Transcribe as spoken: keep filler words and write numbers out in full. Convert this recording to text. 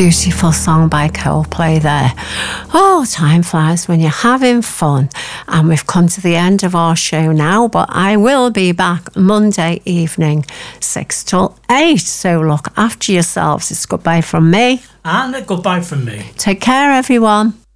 beautiful song by Coldplay there. Oh, time flies when you're having fun. And we've come to the end of our show now, but I will be back Monday evening, six till eight. So look after yourselves. It's goodbye from me. And a goodbye from me. Take care, everyone.